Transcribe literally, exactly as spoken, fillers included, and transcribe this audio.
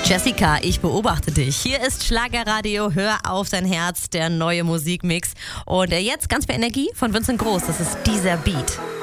Jessica, ich beobachte dich. Hier ist Schlagerradio, hör auf dein Herz, der neue Musikmix. Und jetzt ganz viel Energie von Vincent Groß, das ist dieser Beat.